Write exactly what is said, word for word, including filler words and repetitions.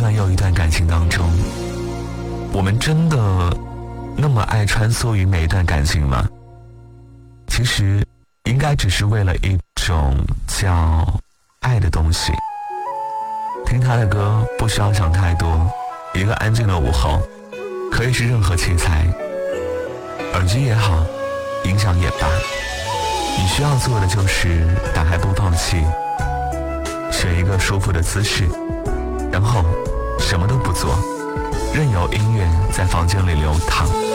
段又一段感情当中，我们真的那么爱穿梭于每一段感情吗？其实应该只是为了一种叫爱的东西。听他的歌不需要想太多，一个安静的午后，可以是任何器材，耳机也好，音响也罢，你需要做的就是打开播放器，选一个舒服的姿势，然后什么都不做，任由音乐在房间里流淌。